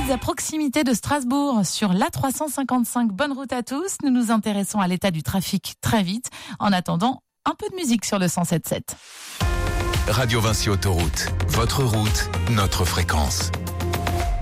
êtes à proximité de Strasbourg, sur l'A355, bonne route à tous. Nous nous intéressons à l'état du trafic très vite. En attendant, un peu de musique sur le 107.7. Radio Vinci Autoroute, votre route, notre fréquence.